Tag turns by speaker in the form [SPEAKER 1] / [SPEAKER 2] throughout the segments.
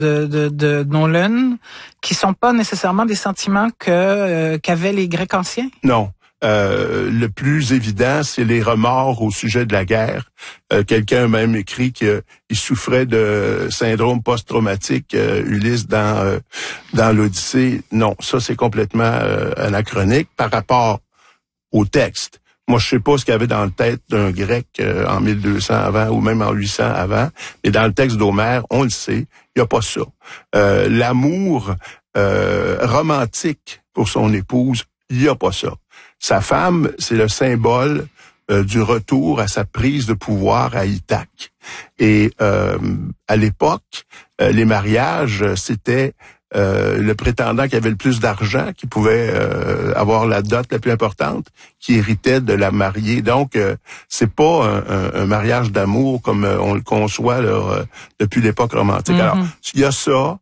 [SPEAKER 1] de Nolan qui sont pas nécessairement des sentiments qu'avaient les Grecs anciens?
[SPEAKER 2] Non. Le plus évident, c'est les remords au sujet de la guerre. Quelqu'un a même écrit qu'il souffrait de syndrome post-traumatique, Ulysse, dans l'Odyssée. Non, ça c'est complètement anachronique par rapport au texte. Moi, je sais pas ce qu'il y avait dans la tête d'un Grec en 1200 avant ou même en 800 avant, mais dans le texte d'Homère, on le sait, il y a pas ça. L'amour romantique pour son épouse, il y a pas ça. Sa femme, c'est le symbole du retour à sa prise de pouvoir à Ithaque. Et à l'époque, les mariages, c'était le prétendant qui avait le plus d'argent, qui pouvait avoir la dot la plus importante, qui héritait de la mariée. Donc, c'est pas un mariage d'amour comme on le conçoit là, depuis l'époque romantique. Alors, il y a ça.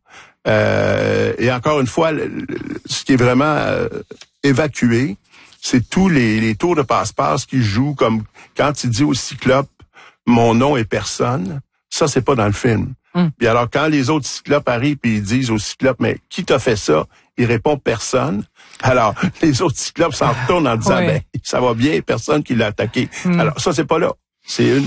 [SPEAKER 2] Et encore une fois, ce qui est vraiment évacué, c'est tous les tours de passe-passe qui jouent, comme quand il dit au Cyclope « Mon nom est personne », ça, c'est pas dans le film. Puis alors, quand les autres Cyclopes arrivent et ils disent au Cyclope « Mais qui t'a fait ça? » Il répond « Personne ». Alors, les autres Cyclopes s'en retournent en disant « Ben, ça va bien, personne qui l'a attaqué ». Alors, ça, c'est pas là. C'est une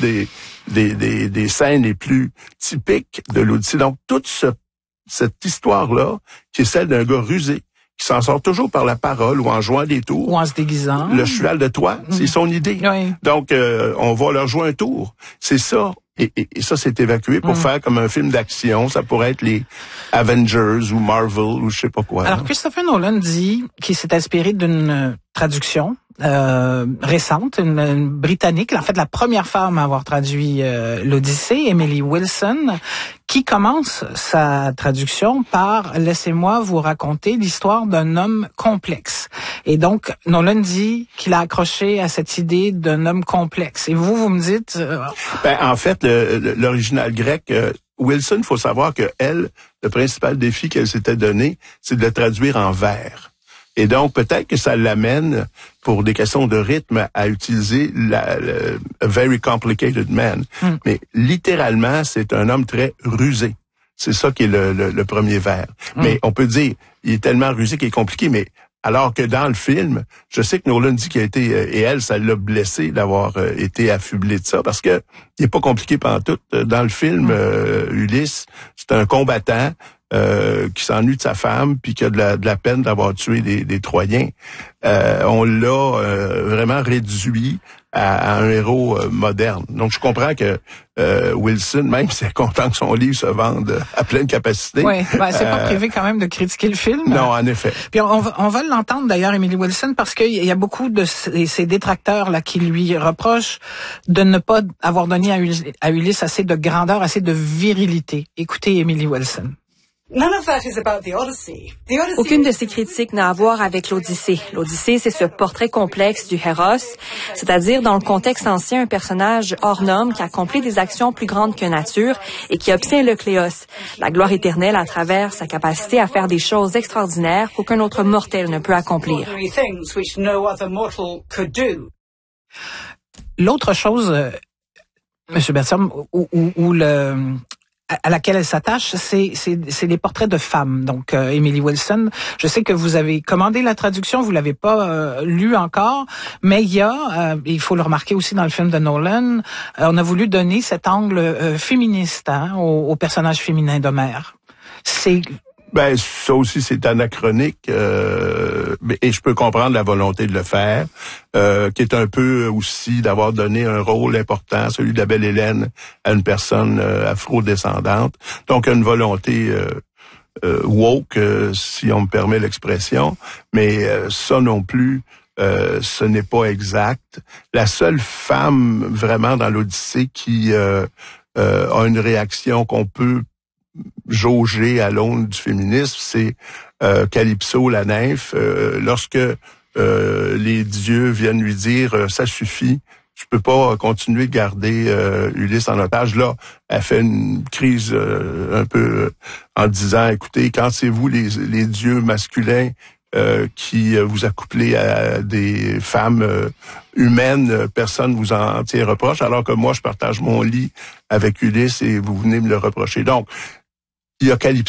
[SPEAKER 2] des scènes les plus typiques de l'Odyssée. Donc, toute cette histoire-là, qui est celle d'un gars rusé, qui s'en sort toujours par la parole ou en jouant des tours.
[SPEAKER 1] Ou en se déguisant.
[SPEAKER 2] Le cheval de Troie, c'est son idée.
[SPEAKER 1] Oui.
[SPEAKER 2] Donc, on va leur jouer un tour. C'est ça. Et ça, c'est évacué pour faire comme un film d'action. Ça pourrait être les Avengers ou Marvel ou je sais pas quoi.
[SPEAKER 1] Alors, Christopher Nolan dit qu'il s'est inspiré d'une traduction récente, une britannique, en fait la première femme à avoir traduit l'Odyssée, Emily Wilson, qui commence sa traduction par « Laissez-moi vous raconter l'histoire d'un homme complexe ». Et donc, Nolan dit qu'il a accroché à cette idée d'un homme complexe. Et vous me dites...
[SPEAKER 2] En fait, l'original grec... Wilson, il faut savoir que elle, le principal défi qu'elle s'était donné, c'est de le traduire en vers. Et donc, peut-être que ça l'amène, pour des questions de rythme, à utiliser le very complicated man. Mais littéralement, c'est un homme très rusé. C'est ça qui est le premier vers. Mais on peut dire, il est tellement rusé qu'il est compliqué, mais alors que dans le film, je sais que Nolan dit qu'il a été, et elle, ça l'a blessé d'avoir été affublé de ça, parce que il est pas compliqué pantoute. Dans le film, Ulysse, c'est un combattant qui s'ennuie de sa femme, puis qui a de la peine d'avoir tué des Troyens. On l'a vraiment réduit à un héros moderne. Donc, je comprends que Wilson, même si elle est content que son livre se vende à pleine capacité.
[SPEAKER 1] Oui, c'est pas privé quand même de critiquer le film.
[SPEAKER 2] Non, en effet.
[SPEAKER 1] Puis on va l'entendre d'ailleurs, Emily Wilson, parce qu'il y a beaucoup de ces détracteurs là qui lui reprochent de ne pas avoir donné à Ulysse assez de grandeur, assez de virilité. Écoutez Emily Wilson.
[SPEAKER 3] Aucune de ces critiques n'a à voir avec l'Odyssée. L'Odyssée, c'est ce portrait complexe du héros, c'est-à-dire dans le contexte ancien, un personnage hors norme qui accomplit des actions plus grandes que nature et qui obtient le Cléos, la gloire éternelle à travers sa capacité à faire des choses extraordinaires qu'aucun autre mortel ne peut accomplir.
[SPEAKER 1] L'autre chose, Monsieur Bertium, à laquelle elle s'attache, c'est les portraits de femmes. Donc, Emily Wilson, je sais que vous avez commandé la traduction, vous l'avez pas lu encore, mais il faut le remarquer aussi dans le film de Nolan, on a voulu donner cet angle féministe au personnage féminin d'Homère.
[SPEAKER 2] Ça aussi, c'est anachronique, et je peux comprendre la volonté de le faire, qui est un peu aussi d'avoir donné un rôle important, celui de la belle Hélène, à une personne afro-descendante. Donc, une volonté woke, si on me permet l'expression, mais ça non plus, ce n'est pas exact. La seule femme vraiment dans l'Odyssée qui a une réaction qu'on peut jauger à l'aune du féminisme, c'est Calypso, la nymphe, lorsque les dieux viennent lui dire ça suffit, tu peux pas continuer de garder Ulysse en otage. Là, elle fait une crise un peu en disant écoutez, quand c'est vous les dieux masculins qui vous accouplez à des femmes humaines, personne vous en tient reproche, alors que moi je partage mon lit avec Ulysse et vous venez me le reprocher. Donc il y a Calypso